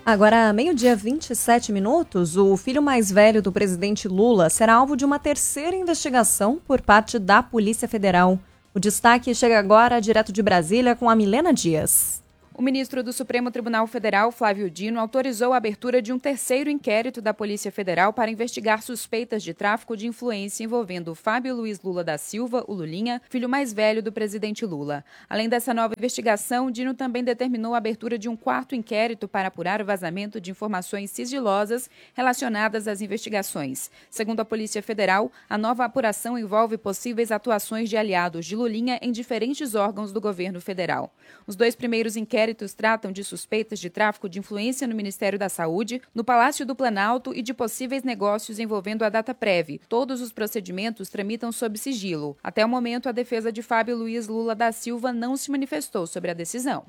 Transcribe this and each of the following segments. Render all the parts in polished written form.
Agora, meio-dia 27 minutos, o filho mais velho do presidente Lula será alvo de uma terceira investigação por parte da Polícia Federal. O destaque chega agora direto de Brasília com a Milena Dias. O ministro do Supremo Tribunal Federal, Flávio Dino, autorizou a abertura de um terceiro inquérito da Polícia Federal para investigar suspeitas de tráfico de influência envolvendo Fábio Luiz Lula da Silva, o Lulinha, filho mais velho do presidente Lula. Além dessa nova investigação, Dino também determinou a abertura de um quarto inquérito para apurar o vazamento de informações sigilosas relacionadas às investigações. Segundo a Polícia Federal, a nova apuração envolve possíveis atuações de aliados de Lulinha em diferentes órgãos do governo federal. Os dois primeiros inquéritos tratam de suspeitas de tráfico de influência no Ministério da Saúde, no Palácio do Planalto e de possíveis negócios envolvendo a Dataprev. Todos os procedimentos tramitam sob sigilo. Até o momento, a defesa de Fábio Luiz Lula da Silva não se manifestou sobre a decisão.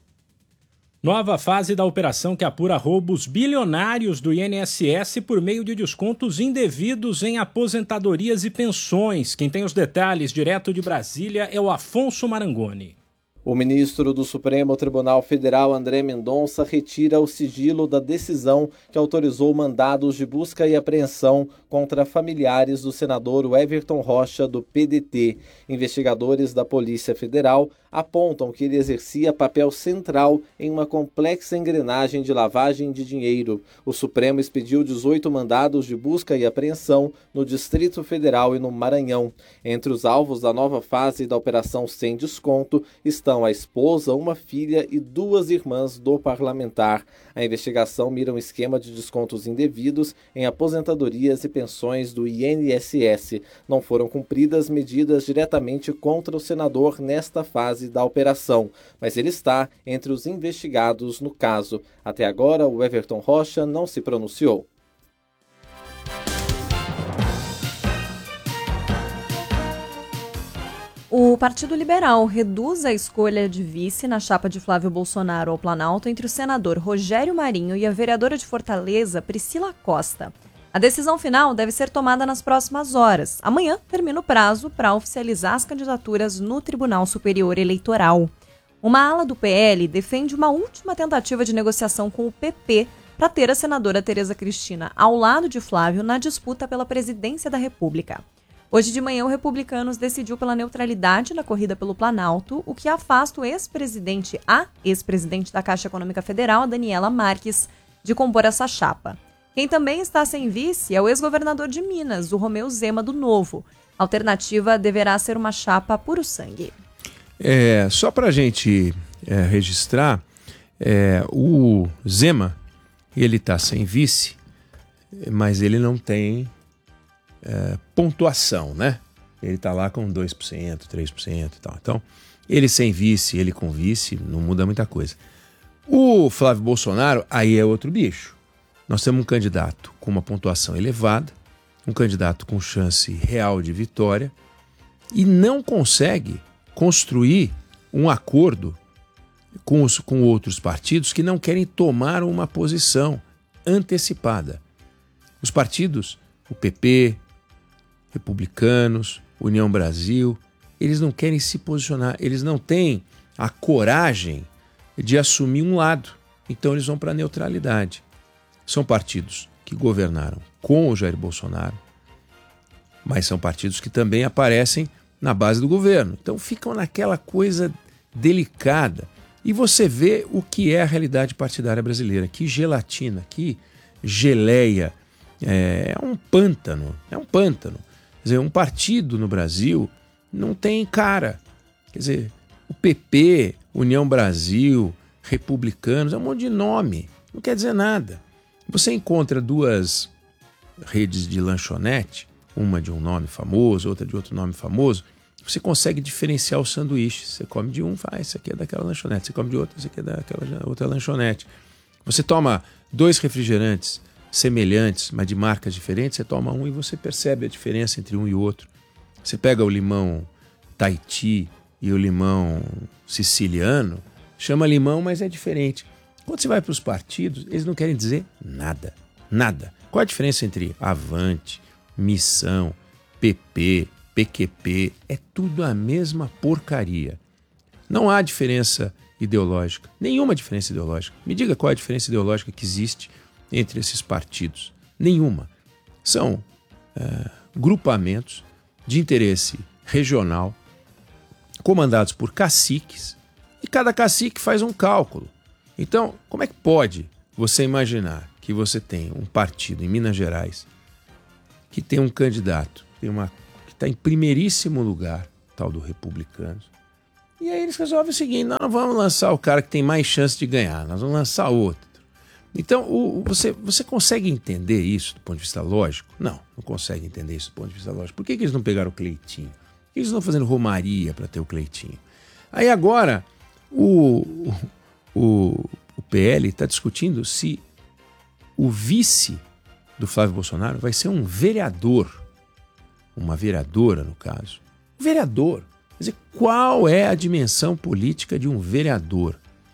Nova fase da operação que apura roubos bilionários do INSS por meio de descontos indevidos em aposentadorias e pensões. Quem tem os detalhes direto de Brasília é o Afonso Marangoni. O ministro do Supremo Tribunal Federal, André Mendonça, retira o sigilo da decisão que autorizou mandados de busca e apreensão contra familiares do senador Everton Rocha, do PDT. Investigadores da Polícia Federal apontam que ele exercia papel central em uma complexa engrenagem de lavagem de dinheiro. O Supremo expediu 18 mandados de busca e apreensão no Distrito Federal e no Maranhão. Entre os alvos da nova fase da Operação Sem Desconto estão a esposa, uma filha e 2 irmãs do parlamentar. A investigação mira um esquema de descontos indevidos em aposentadorias e pensões do INSS. Não foram cumpridas medidas diretamente contra o senador nesta fase da operação, mas ele está entre os investigados no caso. Até agora, o Everton Rocha não se pronunciou. O Partido Liberal reduz a escolha de vice na chapa de Flávio Bolsonaro ao Planalto entre o senador Rogério Marinho e a vereadora de Fortaleza, Priscila Costa. A decisão final deve ser tomada nas próximas horas. Amanhã termina o prazo para oficializar as candidaturas no Tribunal Superior Eleitoral. Uma ala do PL defende uma última tentativa de negociação com o PP para ter a senadora Tereza Cristina ao lado de Flávio na disputa pela presidência da República. Hoje de manhã, o Republicanos decidiu pela neutralidade na corrida pelo Planalto, o que afasta a ex-presidente da Caixa Econômica Federal, a Daniela Marques, de compor essa chapa. Quem também está sem vice é o ex-governador de Minas, o Romeu Zema, do Novo. A alternativa deverá ser uma chapa puro sangue. Só para a gente registrar, o Zema, ele está sem vice, mas ele não tem pontuação, né? Ele está lá com 2%, 3% e tal. Então, ele sem vice, ele com vice, não muda muita coisa. O Flávio Bolsonaro, aí é outro bicho. Nós temos um candidato com uma pontuação elevada, um candidato com chance real de vitória e não consegue construir um acordo com outros partidos que não querem tomar uma posição antecipada. Os partidos, o PP, Republicanos, União Brasil, eles não querem se posicionar, eles não têm a coragem de assumir um lado, então eles vão para a neutralidade. São partidos que governaram com o Jair Bolsonaro, mas são partidos que também aparecem na base do governo. Então ficam naquela coisa delicada. E você vê o que é a realidade partidária brasileira. Que gelatina, que geleia. É um pântano. Quer dizer, um partido no Brasil não tem cara. Quer dizer, o PP, União Brasil, Republicanos, é um monte de nome. Não quer dizer nada. Você encontra 2 redes de lanchonete, uma de um nome famoso, outra de outro nome famoso, você consegue diferenciar os sanduíches. Você come de um, esse aqui é daquela lanchonete. Você come de outro, esse aqui é daquela outra lanchonete. Você toma 2 refrigerantes semelhantes, mas de marcas diferentes, você toma um e você percebe a diferença entre um e outro. Você pega o limão Tahiti e o limão siciliano, chama limão, mas é diferente. Quando você vai para os partidos, eles não querem dizer nada. Nada. Qual a diferença entre Avante, Missão, PP, PQP? É tudo a mesma porcaria. Não há diferença ideológica. Nenhuma diferença ideológica. Me diga qual é a diferença ideológica que existe entre esses partidos. Nenhuma. São grupamentos de interesse regional, comandados por caciques, e cada cacique faz um cálculo. Então, como é que pode você imaginar que você tem um partido em Minas Gerais que tem um candidato que está em primeiríssimo lugar, tal do Republicanos, e aí eles resolvem o seguinte: nós não vamos lançar o cara que tem mais chance de ganhar, nós vamos lançar outro. Então, você consegue entender isso do ponto de vista lógico? Não consegue entender isso do ponto de vista lógico. Por que eles não pegaram o Cleitinho? Por que eles não estão fazendo romaria para ter o Cleitinho? Aí agora, o PL está discutindo se o vice do Flávio Bolsonaro vai ser um vereador, uma vereadora no caso. Um vereador. Quer dizer, qual é a dimensão política de um vereador?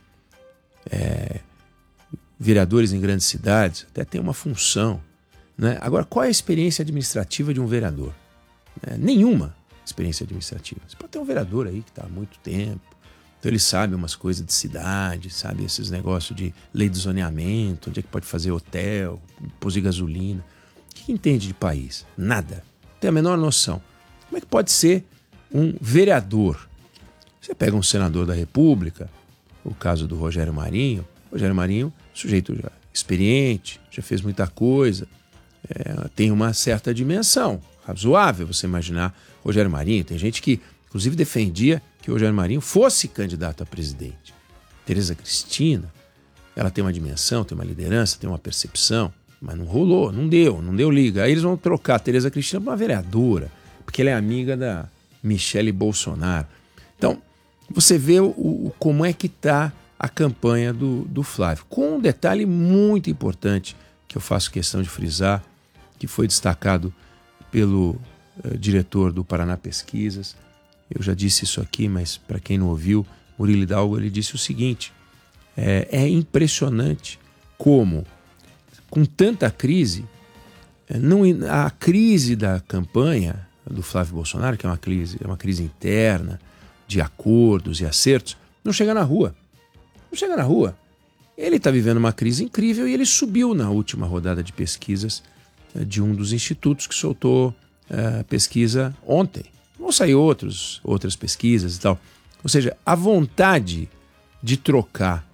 Vereadores em grandes cidades até tem uma função, né? Agora, qual é a experiência administrativa de um vereador? Nenhuma experiência administrativa. Você pode ter um vereador aí que está há muito tempo, então ele sabe umas coisas de cidade, sabe esses negócios de lei de zoneamento, onde é que pode fazer hotel, pôr gasolina. O que entende de país? Nada. Não tem a menor noção. Como é que pode ser um vereador? Você pega um senador da República, o caso do Rogério Marinho. Rogério Marinho, sujeito já experiente, já fez muita coisa, tem uma certa dimensão, razoável você imaginar Rogério Marinho. Tem gente que, inclusive, defendia que o Rogério Marinho fosse candidato a presidente. Tereza Cristina, ela tem uma dimensão, tem uma liderança, tem uma percepção, mas não rolou, não deu liga. Aí eles vão trocar a Tereza Cristina por uma vereadora, porque ela é amiga da Michele Bolsonaro. Então, você vê como é que está a campanha do Flávio. Com um detalhe muito importante que eu faço questão de frisar, que foi destacado pelo diretor do Paraná Pesquisas. Eu já disse isso aqui, mas para quem não ouviu, Murilo Hidalgo, ele disse o seguinte: é impressionante como, com tanta crise, a crise da campanha do Flávio Bolsonaro, que é uma crise interna, de acordos e acertos, não chega na rua. Não chega na rua. Ele está vivendo uma crise incrível e ele subiu na última rodada de pesquisas de um dos institutos que soltou pesquisa ontem. Vão sair outras pesquisas e tal. Ou seja, a vontade de trocar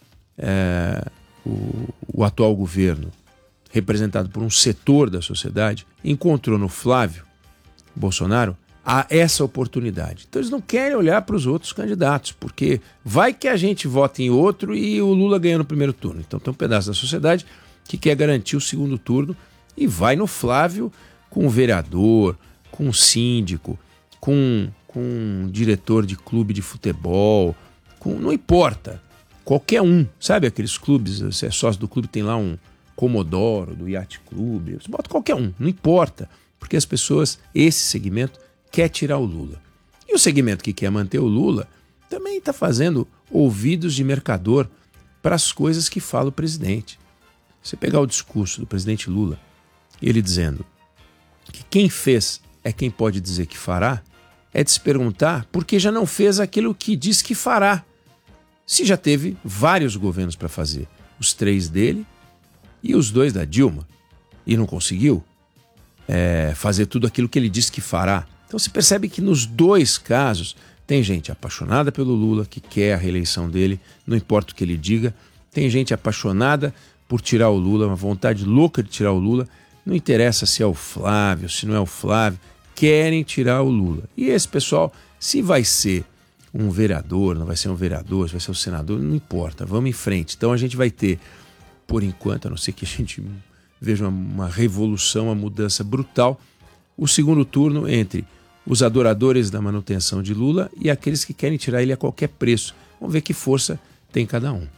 o atual governo, representado por um setor da sociedade, encontrou no Flávio Bolsonaro essa oportunidade. Então eles não querem olhar para os outros candidatos, porque vai que a gente vota em outro e o Lula ganha no primeiro turno. Então tem um pedaço da sociedade que quer garantir o segundo turno e vai no Flávio com um vereador, com um síndico, com um diretor de clube de futebol, não importa, qualquer um. Sabe aqueles clubes, você é sócio do clube, tem lá um Comodoro, do Yacht Clube, você bota qualquer um, não importa, porque as pessoas, esse segmento, quer tirar o Lula. E o segmento que quer manter o Lula também está fazendo ouvidos de mercador para as coisas que fala o presidente. Você pegar o discurso do presidente Lula, ele dizendo que quem fez é quem pode dizer que fará, é de se perguntar por que já não fez aquilo que diz que fará. Se já teve vários governos para fazer, os 3 dele e os 2 da Dilma, e não conseguiu fazer tudo aquilo que ele disse que fará. Então você percebe que nos 2 casos tem gente apaixonada pelo Lula, que quer a reeleição dele, não importa o que ele diga. Tem gente apaixonada por tirar o Lula, uma vontade louca de tirar o Lula. Não interessa se é o Flávio, se não é o Flávio, querem tirar o Lula. E esse pessoal, se vai ser um vereador, não vai ser um vereador, se vai ser um senador, não importa, vamos em frente. Então a gente vai ter, por enquanto, a não ser que a gente veja uma revolução, uma mudança brutal, o segundo turno entre os adoradores da manutenção de Lula e aqueles que querem tirar ele a qualquer preço. Vamos ver que força tem cada um.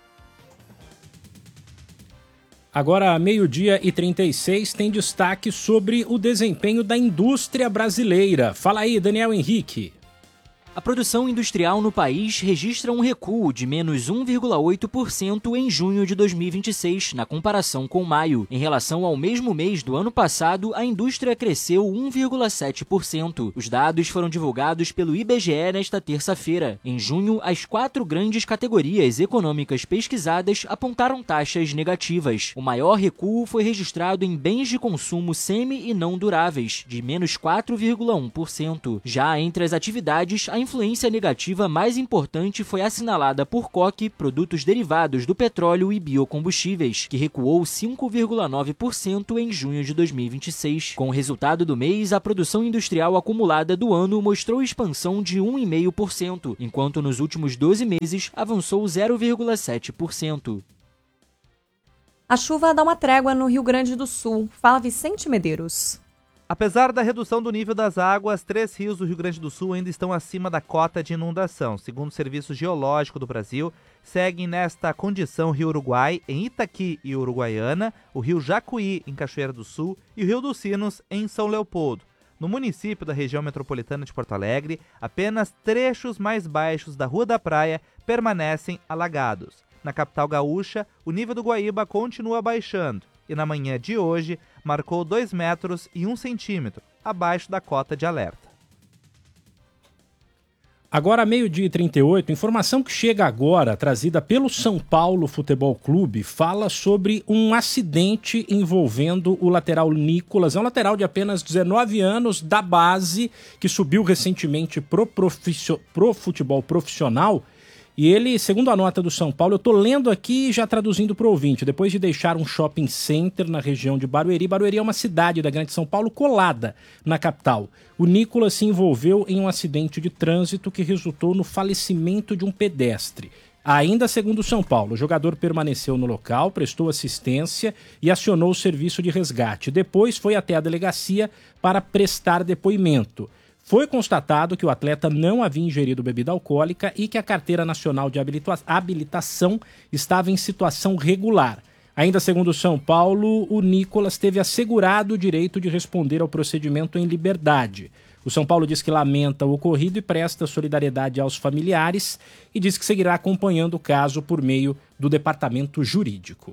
Agora, 12h36, tem destaque sobre o desempenho da indústria brasileira. Fala aí, Daniel Henrique. A produção industrial no país registra um recuo de menos 1,8% em junho de 2026, na comparação com maio. Em relação ao mesmo mês do ano passado, a indústria cresceu 1,7%. Os dados foram divulgados pelo IBGE nesta terça-feira. Em junho, as 4 grandes categorias econômicas pesquisadas apontaram taxas negativas. O maior recuo foi registrado em bens de consumo semi e não duráveis, de menos 4,1%. Já entre as atividades, a influência negativa mais importante foi assinalada por coque, produtos derivados do petróleo e biocombustíveis, que recuou 5,9% em junho de 2026. Com o resultado do mês, a produção industrial acumulada do ano mostrou expansão de 1,5%, enquanto nos últimos 12 meses avançou 0,7%. A chuva dá uma trégua no Rio Grande do Sul. Fala Vicente Medeiros. Apesar da redução do nível das águas, 3 rios do Rio Grande do Sul ainda estão acima da cota de inundação. Segundo o Serviço Geológico do Brasil, seguem nesta condição o Rio Uruguai, em Itaqui e Uruguaiana, o Rio Jacuí, em Cachoeira do Sul, e o Rio dos Sinos, em São Leopoldo. No município da região metropolitana de Porto Alegre, apenas trechos mais baixos da Rua da Praia permanecem alagados. Na capital gaúcha, o nível do Guaíba continua baixando e na manhã de hoje marcou 2 metros e 1 centímetro, abaixo da cota de alerta. Agora, 12h38, informação que chega agora, trazida pelo São Paulo Futebol Clube, fala sobre um acidente envolvendo o lateral Nicolas. É um lateral de apenas 19 anos, da base, que subiu recentemente pro futebol profissional. E ele, segundo a nota do São Paulo, eu estou lendo aqui e já traduzindo para o ouvinte, depois de deixar um shopping center na região de Barueri. Barueri é uma cidade da Grande São Paulo colada na capital. O Nicolas se envolveu em um acidente de trânsito que resultou no falecimento de um pedestre. Ainda segundo o São Paulo, o jogador permaneceu no local, prestou assistência e acionou o serviço de resgate. Depois foi até a delegacia para prestar depoimento. Foi constatado que o atleta não havia ingerido bebida alcoólica e que a Carteira Nacional de Habilitação estava em situação regular. Ainda segundo São Paulo, o Nicolas teve assegurado o direito de responder ao procedimento em liberdade. O São Paulo diz que lamenta o ocorrido e presta solidariedade aos familiares e diz que seguirá acompanhando o caso por meio do departamento jurídico.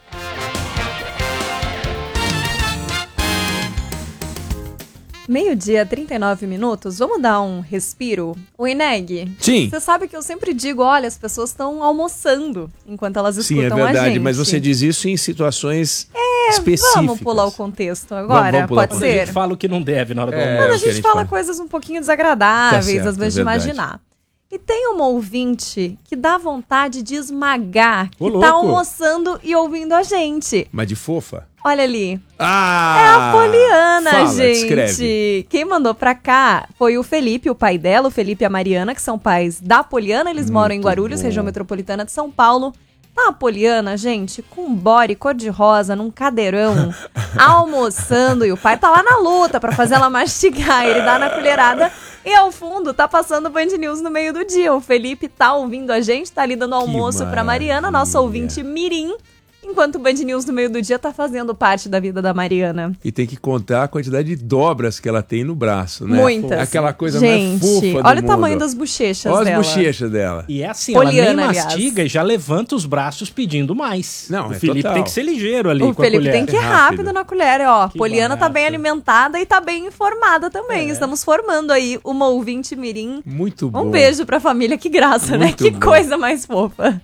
Meio-dia, 39 minutos, vamos dar um respiro? O Ineg, sim, você sabe que eu sempre digo, olha, as pessoas estão almoçando enquanto elas escutam a gente. Sim, é verdade, mas você diz isso em situações específicas. Vamos pular o contexto agora, pode ser? A gente fala o que não deve na hora do almoço. Quando a gente fala coisas um pouquinho desagradáveis, tá certo, às vezes de imaginar. E tem uma ouvinte que dá vontade de esmagar, que tá almoçando e ouvindo a gente. Mas de fofa? Olha ali. É a Poliana, fala, gente. Descreve. Quem mandou pra cá foi o Felipe, o pai dela, o Felipe e a Mariana, que são pais da Poliana. Eles moram em Guarulhos, região metropolitana de São Paulo. Tá a Poliana, gente, com um body cor-de-rosa, num cadeirão, almoçando. E o pai tá lá na luta pra fazer ela mastigar. Ele dá na colherada e ao fundo tá passando o Band News no meio do dia. O Felipe tá ouvindo a gente, tá ali dando almoço pra Mariana, nossa ouvinte mirim. Enquanto o Band News no meio do dia tá fazendo parte da vida da Mariana. E tem que contar a quantidade de dobras que ela tem no braço, né? Muitas. Aquela coisa gente, mais fofa do olha mundo. O tamanho das bochechas dela. Olha as bochechas dela. E é assim, Poliana, ela nem mastiga e já levanta os braços pedindo mais. Não, o Felipe tem que ser ligeiro ali o com a colher. O Felipe tem que ir rápido na colher, ó. Que Poliana tá bem alimentada e tá bem informada também. Estamos formando aí uma ouvinte mirim. Muito bom. Um beijo pra família, que graça, né? Que coisa mais fofa.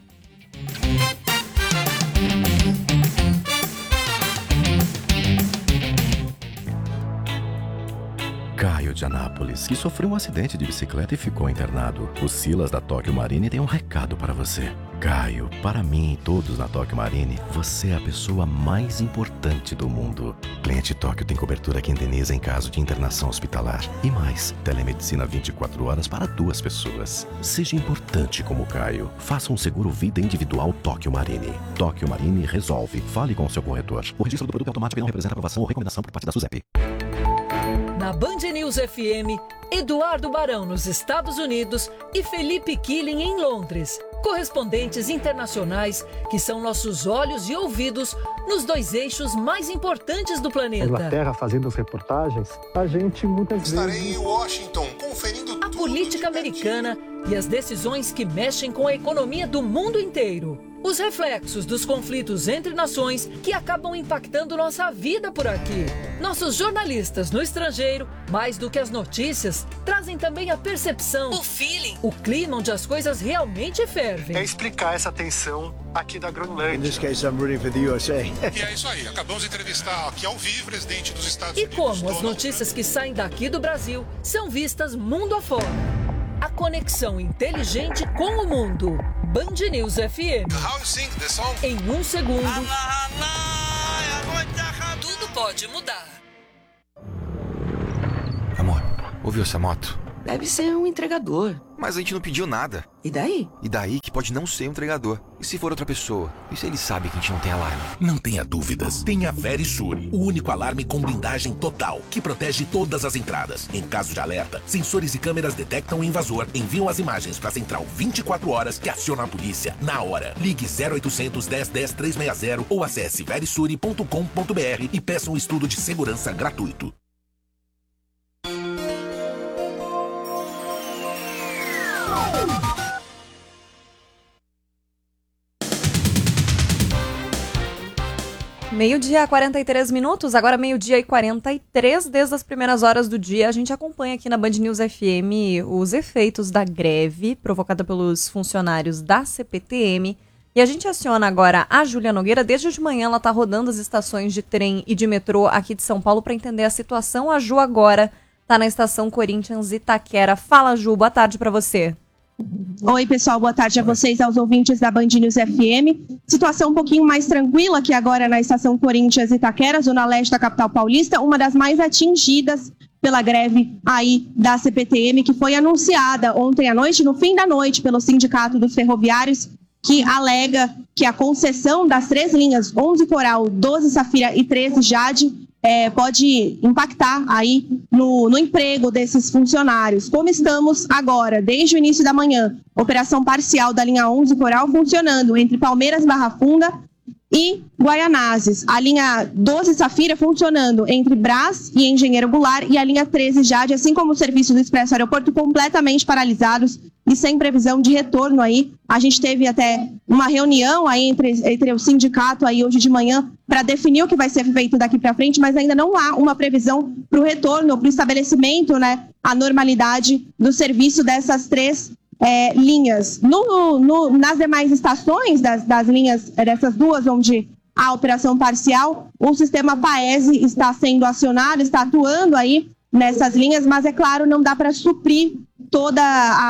Caio de Anápolis, que sofreu um acidente de bicicleta e ficou internado. O Silas da Tóquio Marine tem um recado para você. Caio, para mim e todos na Tóquio Marine, você é a pessoa mais importante do mundo. Cliente Tóquio tem cobertura que indeniza em caso de internação hospitalar. E mais, telemedicina 24 horas para 2 pessoas. Seja importante como Caio. Faça um seguro vida individual Tóquio Marine. Tóquio Marine resolve. Fale com o seu corretor. O registro do produto automático não representa aprovação ou recomendação por parte da SUSEP. Na Band News FM, Eduardo Barão nos Estados Unidos e Felipe Killing em Londres. Correspondentes internacionais que são nossos olhos e ouvidos nos 2 eixos mais importantes do planeta. Inglaterra fazendo as reportagens, a gente muitas vezes... Estarei em Washington conferindo a política americana e as decisões que mexem com a economia do mundo inteiro. Os reflexos dos conflitos entre nações que acabam impactando nossa vida por aqui. Nossos jornalistas no estrangeiro, mais do que as notícias, trazem também a percepção, o feeling, o clima onde as coisas realmente fervem. É explicar essa tensão aqui da Groenlândia. In this case, I'm rooting for the USA. E é isso aí, acabamos de entrevistar aqui ao vivo o presidente dos Estados Unidos. E como as notícias que saem daqui do Brasil são vistas mundo afora. A conexão inteligente com o mundo. Band News FM. How you sing the song? Em 1 segundo, tudo pode mudar. Amor, ouviu essa moto? Deve ser um entregador. Mas a gente não pediu nada. E daí? E daí que pode não ser um entregador. E se for outra pessoa? E se ele sabe que a gente não tem alarme? Não tenha dúvidas. Tenha Verisur, o único alarme com blindagem total, que protege todas as entradas. Em caso de alerta, sensores e câmeras detectam o invasor, enviam as imagens para a central 24 horas que aciona a polícia na hora. Ligue 0800 10 10 360 ou acesse verisure.com.br e peça um estudo de segurança gratuito. Meio-dia, 43 minutos, agora meio-dia e 43, desde as primeiras horas do dia, a gente acompanha aqui na Band News FM os efeitos da greve provocada pelos funcionários da CPTM. E a gente aciona agora a Júlia Nogueira. Desde de manhã ela está rodando as estações de trem e de metrô aqui de São Paulo para entender a situação. A Ju agora está na estação Corinthians Itaquera. Fala, Ju, boa tarde para você. Oi, pessoal, boa tarde a vocês, aos ouvintes da Band News FM. Situação um pouquinho mais tranquila aqui agora na estação Corinthians Itaquera, zona leste da capital paulista, uma das mais atingidas pela greve aí da CPTM, que foi anunciada ontem à noite, no fim da noite, pelo Sindicato dos Ferroviários, que alega que a concessão das 3 linhas, 11 Coral, 12 Safira e 13 Jade, pode impactar aí no emprego desses funcionários. Como estamos agora, desde o início da manhã, operação parcial da linha 11 Coral funcionando entre Palmeiras, Barra Funda e Guaianazes. A linha 12 Safira funcionando entre Brás e Engenheiro Goulart e a linha 13 Jade, assim como o serviço do Expresso Aeroporto, completamente paralisados e sem previsão de retorno aí. A gente teve até uma reunião aí entre o sindicato aí hoje de manhã para definir o que vai ser feito daqui para frente, mas ainda não há uma previsão para o retorno, para o estabelecimento, né, a normalidade do serviço dessas 3 linhas. Nas demais estações das linhas, dessas 2 onde há operação parcial, o sistema Paese está sendo acionado, está atuando aí nessas linhas, mas é claro, não dá para suprir toda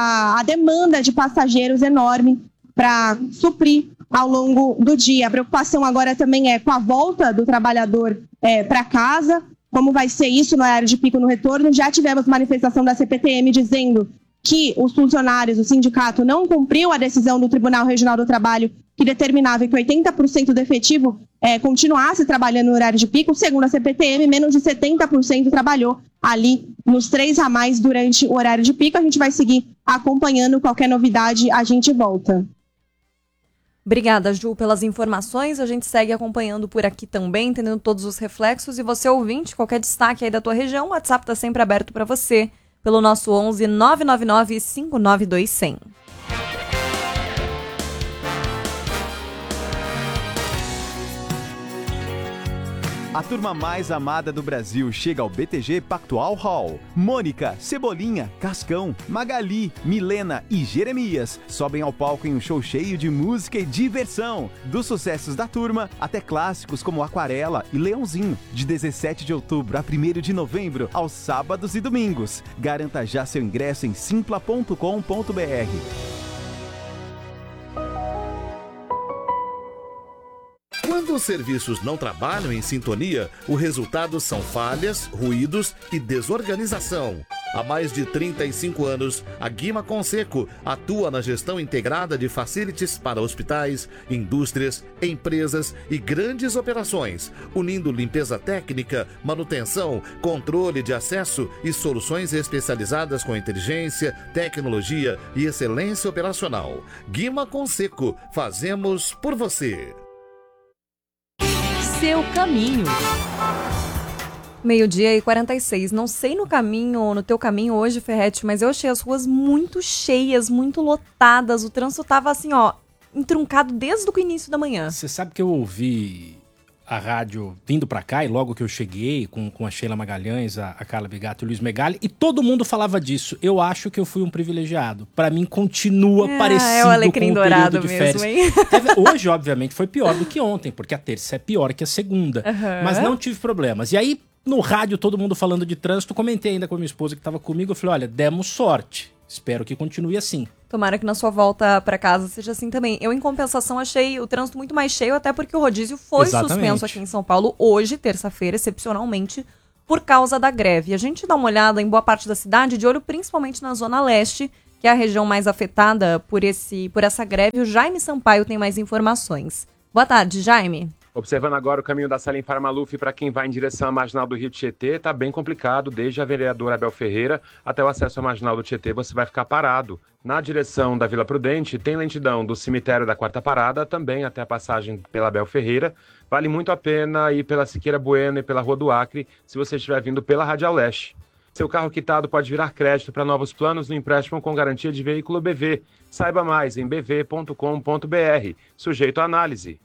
a demanda de passageiros enorme para suprir ao longo do dia. A preocupação agora também é com a volta do trabalhador para casa, como vai ser isso no horário de pico no retorno. Já tivemos manifestação da CPTM dizendo que os funcionários, o sindicato, não cumpriu a decisão do Tribunal Regional do Trabalho que determinava que 80% do efetivo continuasse trabalhando no horário de pico. Segundo a CPTM, menos de 70% trabalhou ali nos 3 ramais durante o horário de pico. A gente vai seguir acompanhando, qualquer novidade a gente volta. Obrigada, Ju, pelas informações. A gente segue acompanhando por aqui também, entendendo todos os reflexos. E você, ouvinte, qualquer destaque aí da tua região, o WhatsApp está sempre aberto para você, pelo nosso 11 999 592 100. A turma mais amada do Brasil chega ao BTG Pactual Hall. Mônica, Cebolinha, Cascão, Magali, Milena e Jeremias sobem ao palco em um show cheio de música e diversão. Dos sucessos da turma até clássicos como Aquarela e Leãozinho. De 17 de outubro a 1º de novembro, aos sábados e domingos. Garanta já seu ingresso em simpla.com.br. Quando os serviços não trabalham em sintonia, o resultado são falhas, ruídos e desorganização. Há mais de 35 anos, a Guima Conseco atua na gestão integrada de facilities para hospitais, indústrias, empresas e grandes operações, unindo limpeza técnica, manutenção, controle de acesso e soluções especializadas com inteligência, tecnologia e excelência operacional. Guima Conseco, fazemos por você. Seu caminho. 12h46. Não sei no teu caminho hoje, Ferretti, mas eu achei as ruas muito cheias, muito lotadas. O trânsito tava assim, ó, entroncado desde o início da manhã. Você sabe que eu ouvi a rádio vindo pra cá e logo que eu cheguei com a Sheila Magalhães, a Carla Bigato e o Luiz Megali, e todo mundo falava disso. Eu acho que eu fui um privilegiado. Pra mim continua parecido o Alecrim com o Dourado período de mesmo, férias. hein? Hoje, obviamente, foi pior do que ontem, porque a terça é pior que a segunda. Mas não tive problemas. E aí, no rádio, todo mundo falando de trânsito, comentei ainda com a minha esposa que estava comigo, eu falei, olha, demos sorte, espero que continue assim. Tomara que na sua volta para casa seja assim também. Eu, em compensação, achei o trânsito muito mais cheio, até porque o rodízio foi suspenso aqui em São Paulo hoje, terça-feira, excepcionalmente, por causa da greve. A gente dá uma olhada em boa parte da cidade, de olho principalmente na Zona Leste, que é a região mais afetada por essa greve. O Jaime Sampaio tem mais informações. Boa tarde, Jaime. Observando agora o caminho da Salim Farmaluf para quem vai em direção à Marginal do Rio Tietê, está bem complicado, desde a vereadora Abel Ferreira até o acesso à Marginal do Tietê, você vai ficar parado. Na direção da Vila Prudente, tem lentidão do cemitério da Quarta Parada, também até a passagem pela Abel Ferreira. Vale muito a pena ir pela Siqueira Bueno e pela Rua do Acre, se você estiver vindo pela Radial Leste. Seu carro quitado pode virar crédito para novos planos no empréstimo com garantia de veículo BV. Saiba mais em bv.com.br, sujeito à análise.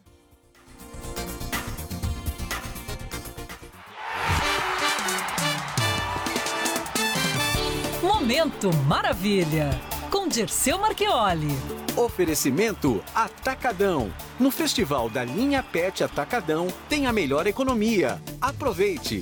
Momento Maravilha, com Dirceu Marchioli. Oferecimento Atacadão. No Festival da Linha Pet Atacadão tem a melhor economia. Aproveite!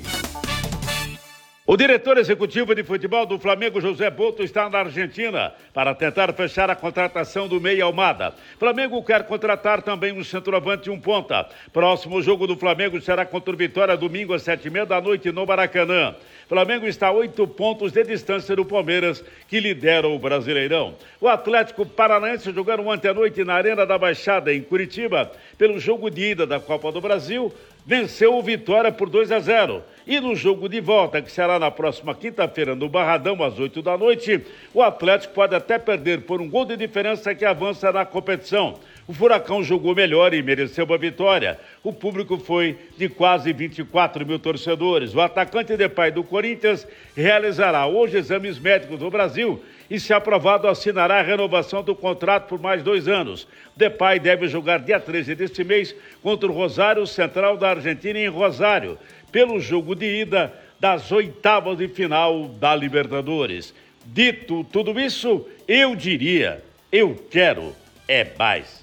O diretor executivo de futebol do Flamengo, José Boto, está na Argentina para tentar fechar a contratação do Meia Almada. Flamengo quer contratar também um centroavante e um ponta. Próximo jogo do Flamengo será contra o Vitória, domingo às 19h30 no Maracanã. Flamengo está a 8 pontos de distância do Palmeiras, que lidera o Brasileirão. O Atlético Paranaense jogaram ontem à noite na Arena da Baixada, em Curitiba, pelo jogo de ida da Copa do Brasil, venceu o Vitória por 2-0. E no jogo de volta, que será na próxima quinta-feira no Barradão, às 20h, o Atlético pode até perder por um gol de diferença que avança na competição. O Furacão jogou melhor e mereceu a vitória. O público foi de quase 24 mil torcedores. O atacante Depay do Corinthians realizará hoje exames médicos no Brasil e, se aprovado, assinará a renovação do contrato por mais 2 anos. Depay deve jogar dia 13 deste mês contra o Rosário Central da Argentina em Rosário, pelo jogo de ida das oitavas de final da Libertadores. Dito tudo isso, eu diria, eu quero mais.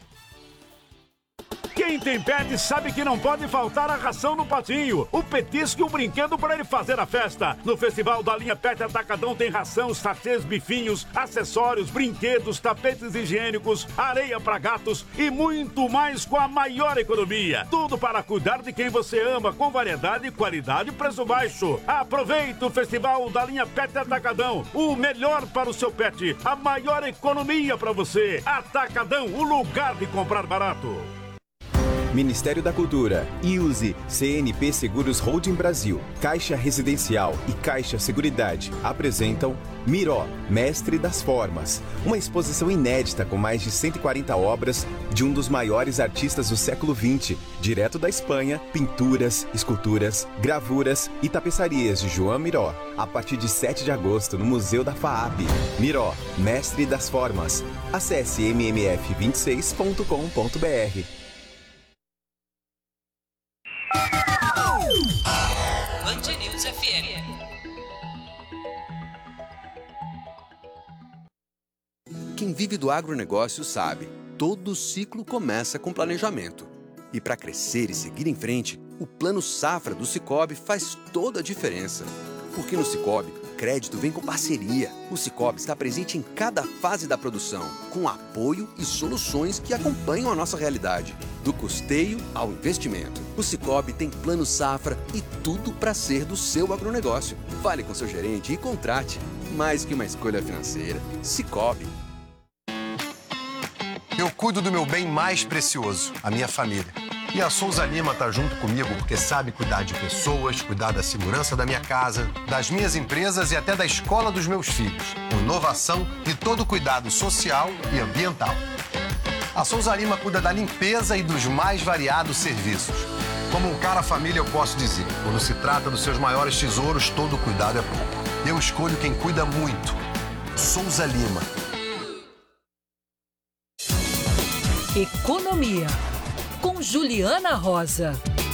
Quem tem pet sabe que não pode faltar a ração no patinho, o petisco e o brinquedo para ele fazer a festa. No Festival da Linha Pet Atacadão tem ração, sachês, bifinhos, acessórios, brinquedos, tapetes higiênicos, areia para gatos e muito mais com a maior economia. Tudo para cuidar de quem você ama, com variedade, qualidade e preço baixo. Aproveite o Festival da Linha Pet Atacadão, o melhor para o seu pet, a maior economia para você. Atacadão, o lugar de comprar barato. Ministério da Cultura, IUSE, CNP Seguros Holding Brasil, Caixa Residencial e Caixa Seguridade apresentam Miró, Mestre das Formas, uma exposição inédita com mais de 140 obras de um dos maiores artistas do século XX, direto da Espanha, pinturas, esculturas, gravuras e tapeçarias de João Miró, a partir de 7 de agosto no Museu da FAAP. Miró, Mestre das Formas. Acesse mmf26.com.br. Band News FM. Quem vive do agronegócio sabe, todo ciclo começa com planejamento. E para crescer e seguir em frente, o Plano Safra do Sicoob faz toda a diferença. Porque no Sicoob, crédito vem com parceria. O Sicoob está presente em cada fase da produção, com apoio e soluções que acompanham a nossa realidade. Do custeio ao investimento. O Sicoob tem Plano Safra e tudo para ser do seu agronegócio. Fale com seu gerente e contrate. mais que uma escolha financeira. Sicoob. Eu cuido do meu bem mais precioso, a minha família. E a Souza Lima tá junto comigo porque sabe cuidar de pessoas, cuidar da segurança da minha casa, das minhas empresas e até da escola dos meus filhos. Com inovação e todo cuidado social e ambiental. A Souza Lima cuida da limpeza e dos mais variados serviços. Como um cara família, eu posso dizer, quando se trata dos seus maiores tesouros, todo cuidado é pouco. Eu escolho quem cuida muito. Souza Lima. Economia, com Juliana Rosa.